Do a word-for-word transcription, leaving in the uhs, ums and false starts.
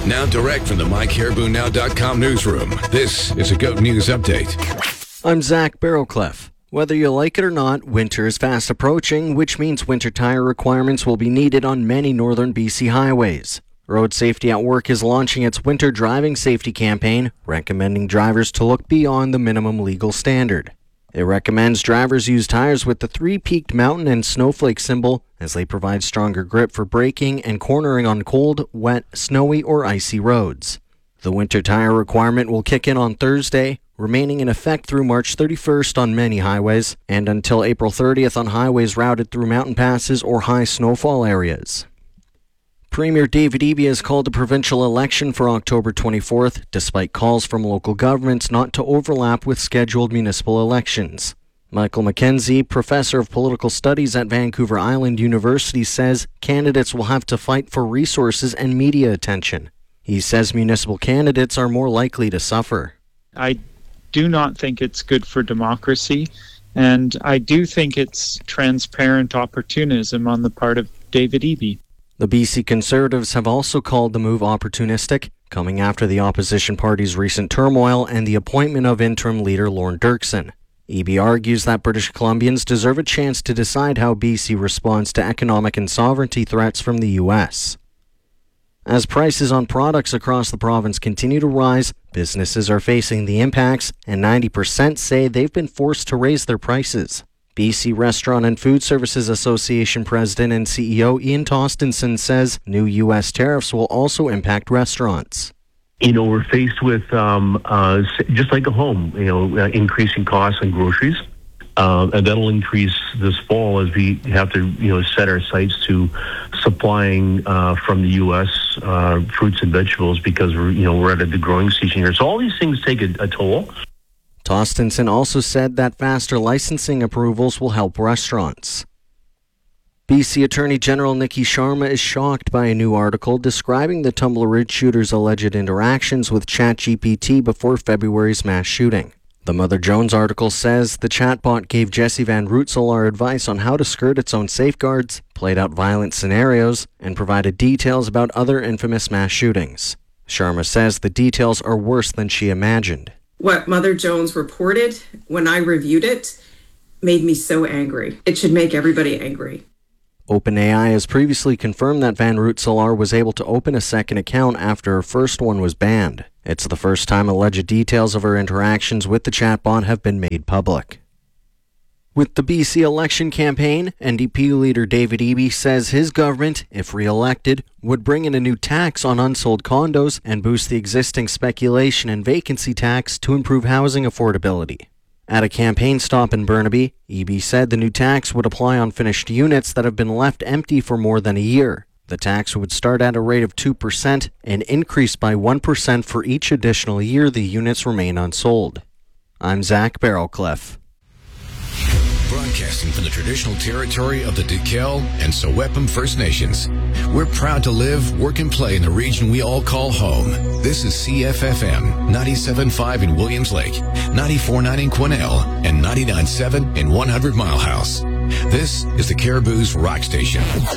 Now direct from the my caribou now dot com newsroom, this is a Goat News Update. I'm Zach Barrowcliff. Whether you like it or not, winter is fast approaching, which means winter tire requirements will be needed on many northern B C highways. Road Safety at Work is launching its winter driving safety campaign, recommending drivers to look beyond the minimum legal standard. It recommends drivers use tires with the three-peaked mountain and snowflake symbol, as they provide stronger grip for braking and cornering on cold, wet, snowy, or icy roads. The winter tire requirement will kick in on Thursday, remaining in effect through March thirty-first on many highways, and until April thirtieth on highways routed through mountain passes or high snowfall areas. Premier David Eby has called a provincial election for October twenty-fourth, despite calls from local governments not to overlap with scheduled municipal elections. Michael McKenzie, professor of political studies at Vancouver Island University, says candidates will have to fight for resources and media attention. He says municipal candidates are more likely to suffer. I do not think it's good for democracy, and I do think it's transparent opportunism on the part of David Eby. The B C Conservatives have also called the move opportunistic, coming after the opposition party's recent turmoil and the appointment of interim leader Lorne Dirksen. Eby argues that British Columbians deserve a chance to decide how B C responds to economic and sovereignty threats from the U S. As prices on products across the province continue to rise, businesses are facing the impacts, and ninety percent say they've been forced to raise their prices. B C Restaurant and Food Services Association President and C E O Ian Tostenson says new U S tariffs will also impact restaurants. You know, we're faced with, um, uh, just like a home, you know, uh, increasing costs on groceries. Uh, and that'll increase this fall as we have to, you know, set our sights to supplying uh, from the U S uh, fruits and vegetables because we're, you know, we're at the growing season here. So all these things take a, a toll. Tostenson also said that faster licensing approvals will help restaurants. B C Attorney General Nikki Sharma is shocked by a new article describing the Tumbler Ridge shooter's alleged interactions with ChatGPT before February's mass shooting. The Mother Jones article says the chatbot gave Jesse Van Rootselaar advice on how to skirt its own safeguards, played out violent scenarios, and provided details about other infamous mass shootings. Sharma says the details are worse than she imagined. What Mother Jones reported, when I reviewed it, made me so angry. It should make everybody angry. OpenAI has previously confirmed that Van Rootselaar was able to open a second account after her first one was banned. It's the first time alleged details of her interactions with the chatbot have been made public. With the B C election campaign, N D P leader David Eby says his government, if re-elected, would bring in a new tax on unsold condos and boost the existing speculation and vacancy tax to improve housing affordability. At a campaign stop in Burnaby, Eby said the new tax would apply on finished units that have been left empty for more than a year. The tax would start at a rate of two percent and increase by one percent for each additional year the units remain unsold. I'm Zach Barrowcliff. Broadcasting from the traditional territory of the Duquel and Sewepum First Nations. We're proud to live, work, and play in the region we all call home. This is C F F M, ninety-seven point five in Williams Lake, ninety-four point nine in Quesnel, and ninety-nine point seven in one hundred Mile House. This is the Caribou's Rock Station.